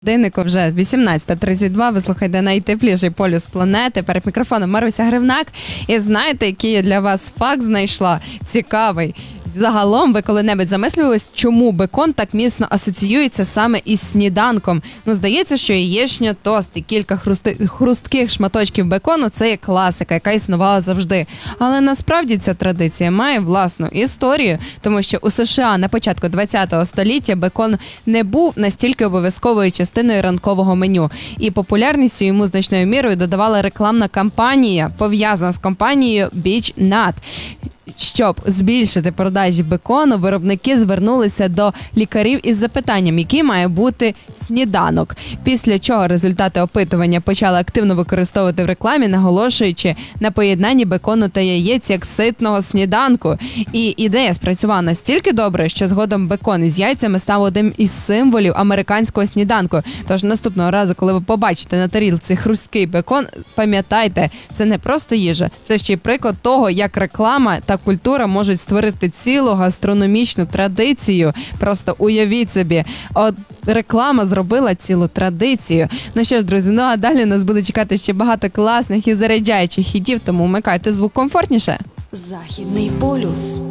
Годиннику вже 18:32, ви слухаєте найтепліший полюс планети. Перед мікрофоном Маруся Гривнак. І знаєте, який я для вас факт знайшла? Цікавий. Загалом, ви коли-небудь замислювались, чому бекон так міцно асоціюється саме із сніданком? Ну, здається, що яєчня, тост і кілька хрустких шматочків бекону – це є класика, яка існувала завжди. Але насправді ця традиція має власну історію, тому що у США на початку ХХ століття бекон не був настільки обов'язковою частиною ранкового меню. І популярністю йому значною мірою додавала рекламна кампанія, пов'язана з компанією Beech Nut. Щоб збільшити продажі бекону, виробники звернулися до лікарів із запитанням, який має бути сніданок. Після чого результати опитування почали активно використовувати в рекламі, наголошуючи на поєднанні бекону та яєць як ситного сніданку. І ідея спрацювала настільки добре, що згодом бекон із яйцями став одним із символів американського сніданку. Тож наступного разу, коли ви побачите на тарілці хрусткий бекон, пам'ятайте, це не просто їжа, це ще й приклад того, як реклама та культура можуть створити цілу гастрономічну традицію. Просто уявіть собі, от реклама зробила цілу традицію. Ну що ж, друзі, ну а далі нас буде чекати ще багато класних і заряджаючих хітів, тому вмикайте звук комфортніше. Західний полюс.